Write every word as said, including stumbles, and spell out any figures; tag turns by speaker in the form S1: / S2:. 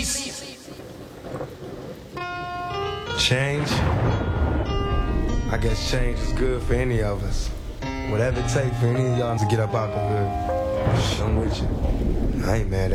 S1: Change? I guess change is good for any of us. Whatever it takes for any of y'all to get up out the hood, I'm with you. I ain't mad at